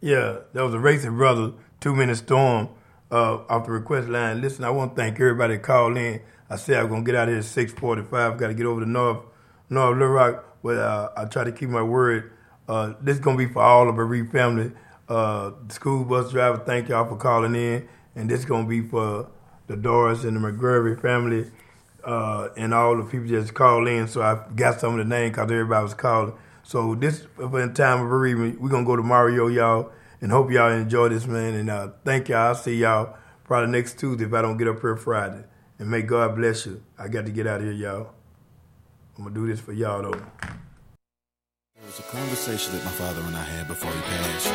Yeah, that was a Racing Brothers 2 Minute Storm off the request line. Listen, I want to thank everybody that called in. I said I was going to get out of here at 6:45. Got to get over to North Little Rock, but I try to keep my word. This is going to be for all of the Bereaved family. The school bus driver, thank y'all for calling in. And this is going to be for the Doris and the McGurvey family and all the people just called in. So I got some of the names because everybody was calling. So this, in time of bereavement, we're going to go to Mario, y'all, and hope y'all enjoy this, man. And thank y'all. I'll see y'all probably next Tuesday if I don't get up here Friday. And may God bless you. I got to get out of here, y'all. I'm going to do this for y'all, though. It was a conversation that my father and I had before he passed.